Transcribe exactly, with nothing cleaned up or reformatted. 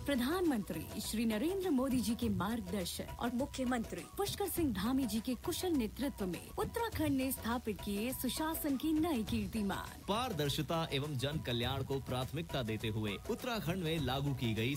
प्रधानमंत्री श्री नरेंद्र मोदी जी के मार्गदर्शन और मुख्यमंत्री पुष्कर सिंह धामी जी के कुशल नेतृत्व में उत्तराखंड ने स्थापित किए सुशासन की नई कीर्तिमान। पारदर्शिता एवं जन कल्याण को प्राथमिकता देते हुए उत्तराखंड में लागू की गई